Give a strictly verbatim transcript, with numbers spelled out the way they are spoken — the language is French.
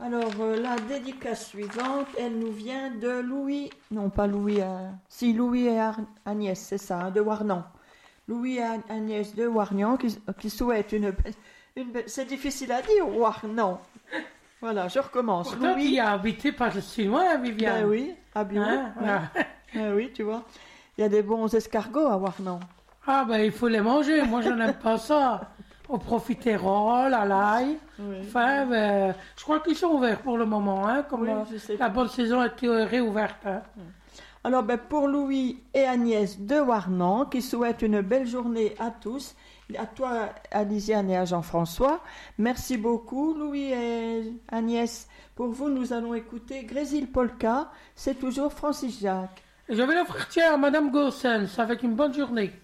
Alors, euh, la dédicace suivante, elle nous vient de Louis, non pas Louis, euh, si Louis et Ar- Agnès, c'est ça, hein, de Warnan. Louis et Agnès de Warnan qui, qui souhaitent une, be- une be- c'est difficile à dire, Warnan. Voilà, je recommence. Pourtant, Louis, tu y as habité pas si loin, Viviane. ben oui, à Bio, Hein, voilà. ben oui, tu vois. Il y a des bons escargots à Warnan. Ah ben il faut les manger, moi je n'aime pas ça. Au profiterole, à l'ail. Oui. Enfin, ben, je crois qu'ils sont ouverts pour le moment, hein, comme Oui, euh, je sais. la bonne saison a été euh, réouverte. Hein. Alors, ben, pour Louis et Agnès de Warnan, qui souhaitent une belle journée à tous, à toi, à Lisiane et à Jean-François. Merci beaucoup, Louis et Agnès. Pour vous, nous allons écouter Grésil Polka. C'est toujours Francis Jacques. Et je vais l'offrir, tiens, à Madame Gossens, avec une bonne journée.